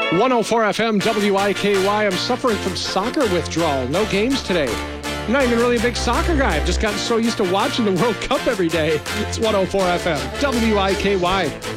104 FM WIKY. I'm suffering from soccer withdrawal. No games today. I'm not even really a big soccer guy. I've just gotten so used to watching the World Cup every day. It's 104 FM WIKY.